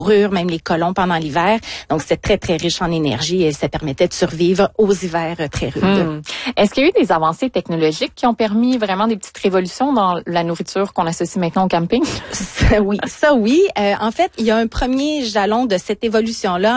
même les colons pendant l'hiver. Donc, c'était très, très riche en énergie et ça permettait de survivre aux hivers très rudes. Est-ce qu'il y a eu des avancées technologiques qui ont permis vraiment des petites révolutions dans la nourriture qu'on associe maintenant au camping? Oui. En fait, il y a un premier jalon de cette évolution-là en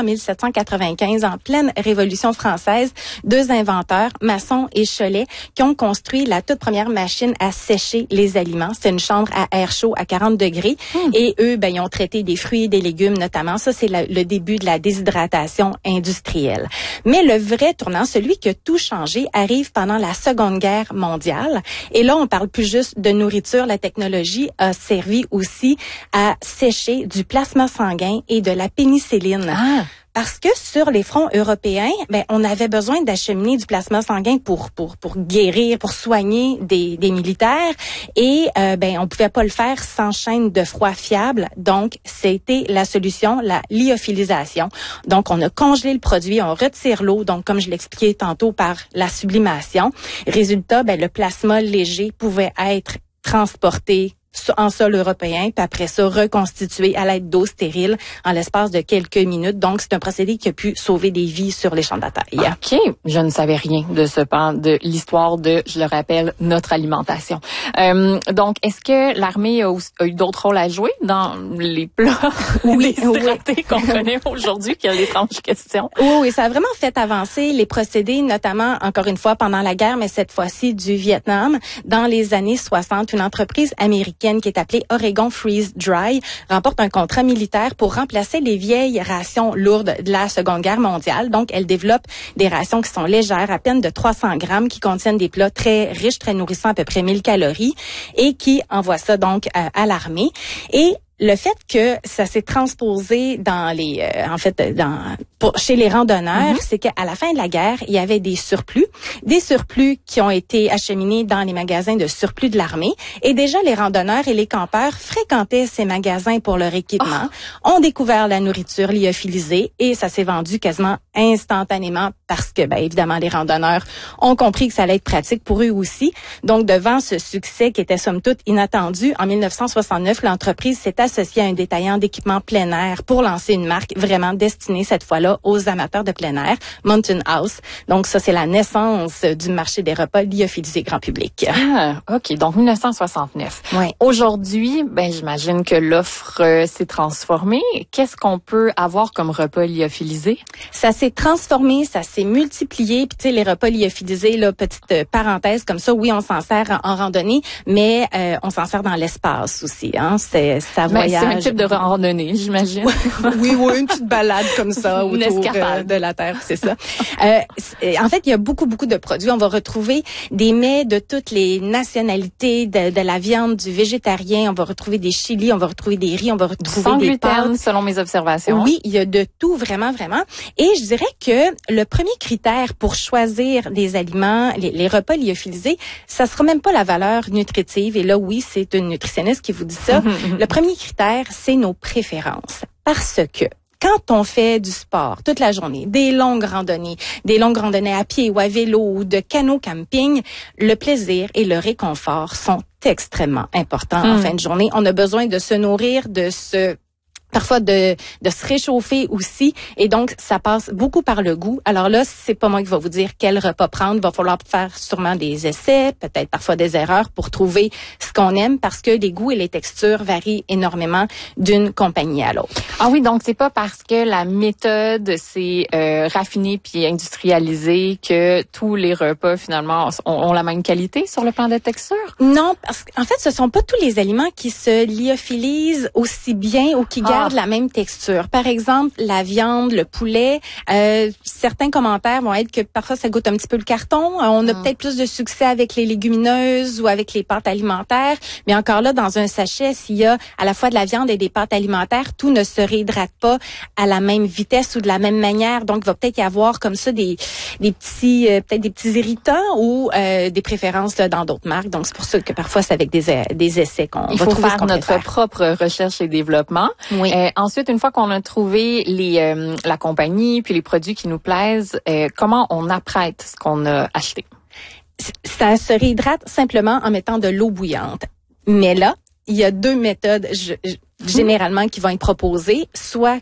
1795, en pleine Révolution française. Deux inventeurs, Masson et Cholet, qui ont construit la toute première machine à sécher les aliments. C'était une chambre à air chaud à 40 degrés. Et eux, ils ont traité des fruits et des légumes notamment. Ça, c'est le début de la déshydratation industrielle. Mais le vrai tournant, celui qui a tout changé, arrive pendant la Seconde Guerre mondiale. Et là, on parle plus juste de nourriture. La technologie a servi aussi à sécher du plasma sanguin et de la pénicilline. Parce que sur les fronts européens, on avait besoin d'acheminer du plasma sanguin pour guérir, pour soigner des militaires, et on pouvait pas le faire sans chaîne de froid fiable. Donc, c'était la solution, la lyophilisation. Donc, on a congelé le produit, on retire l'eau, donc comme je l'expliquais tantôt, par la sublimation. Résultat, le plasma léger pouvait être transporté en sol européen, puis après ça, reconstitué à l'aide d'eau stérile en l'espace de quelques minutes. Donc, c'est un procédé qui a pu sauver des vies sur les champs de bataille. OK. Je ne savais rien de ce pan de l'histoire de, je le rappelle, notre alimentation. Donc, est-ce que l'armée a eu d'autres rôles à jouer dans les plats déshydratés qu'on connaît aujourd'hui? Quelle étrange question. Oui, ça a vraiment fait avancer les procédés, notamment, encore une fois, pendant la guerre, mais cette fois-ci du Vietnam. Dans les années 60, une entreprise américaine qui est appelée Oregon Freeze Dry remporte un contrat militaire pour remplacer les vieilles rations lourdes de la Seconde Guerre mondiale. Donc, elle développe des rations qui sont légères, à peine de 300 grammes, qui contiennent des plats très riches, très nourrissants, à peu près 1000 calories, et qui envoie ça donc à l'armée. Et le fait que ça s'est transposé dans les, chez les randonneurs, c'est qu'à la fin de la guerre, il y avait des surplus qui ont été acheminés dans les magasins de surplus de l'armée. Et déjà, les randonneurs et les campeurs fréquentaient ces magasins pour leur équipement, ont découvert la nourriture lyophilisée et ça s'est vendu quasiment instantanément parce que, évidemment, les randonneurs ont compris que ça allait être pratique pour eux aussi. Donc, devant ce succès qui était somme toute inattendu, en 1969, l'entreprise s'est associée à un détaillant d'équipement plein air pour lancer une marque vraiment destinée cette fois-là aux amateurs de plein air, Mountain House. Donc, ça, c'est la naissance du marché des repas lyophilisés grand public. OK. Donc, 1969. Oui. Aujourd'hui, j'imagine que l'offre s'est transformée. Qu'est-ce qu'on peut avoir comme repas lyophilisés? Ça s'est transformé, ça s'est multiplié. Puis, tu sais, les repas lyophilisés, là, petite parenthèse comme ça, oui, on s'en sert en randonnée, mais on s'en sert dans l'espace aussi. Ça voyage. C'est un type de randonnée, j'imagine. Oui, une petite balade comme ça autour de la Terre, c'est ça. En fait, il y a beaucoup de produits. On va retrouver des mets de toutes les nationalités, de la viande, du végétarien. On va retrouver des chilis, on va retrouver des riz, on va retrouver des pâtes. Selon mes observations. Oui, il y a de tout, vraiment. Et je dirais que le premier critère pour choisir des aliments, les repas lyophilisés, ça sera même pas la valeur nutritive. Et là, oui, c'est une nutritionniste qui vous dit ça. Le premier critère, c'est nos préférences. Parce que quand on fait du sport toute la journée, des longues randonnées à pied ou à vélo ou de canot camping, le plaisir et le réconfort sont extrêmement importants en fin de journée. On a besoin de se nourrir, parfois de se réchauffer aussi, et donc ça passe beaucoup par le goût. Alors là, c'est pas moi qui va vous dire quel repas prendre, il va falloir faire sûrement des essais, peut-être parfois des erreurs pour trouver ce qu'on aime, parce que les goûts et les textures varient énormément d'une compagnie à l'autre. Ah oui, donc c'est pas parce que la méthode s'est raffinée puis industrialisée que tous les repas finalement ont la même qualité sur le plan de texture? Non, parce qu'en fait, ce sont pas tous les aliments qui se lyophilisent aussi bien ou qui gardent la même texture. Par exemple, la viande, le poulet, certains commentaires vont être que parfois ça goûte un petit peu le carton. On a peut-être plus de succès avec les légumineuses ou avec les pâtes alimentaires, mais encore là, dans un sachet, s'il y a à la fois de la viande et des pâtes alimentaires, tout ne se réhydrate pas à la même vitesse ou de la même manière. Donc, il va peut-être y avoir comme ça des petits irritants ou des préférences là, dans d'autres marques. Donc, c'est pour ça que parfois c'est avec des essais qu'on va trouver. Il faut faire notre propre recherche et développement. Oui. Ensuite, une fois qu'on a trouvé la compagnie puis les produits qui nous plaisent, comment on apprête ce qu'on a acheté? Ça se réhydrate simplement en mettant de l'eau bouillante. Mais là, il y a deux méthodes généralement qui vont être proposées, soit